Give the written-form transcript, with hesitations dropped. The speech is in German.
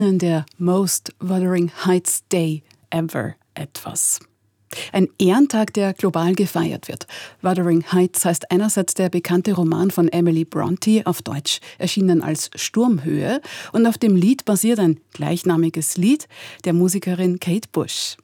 der Most Wuthering Heights Day Ever etwas. Ein Ehrentag, der global gefeiert wird. Wuthering Heights heißt einerseits der bekannte Roman von Emily Brontë, auf Deutsch erschienen als Sturmhöhe, und auf dem Lied basiert ein gleichnamiges Lied der Musikerin Kate Bush.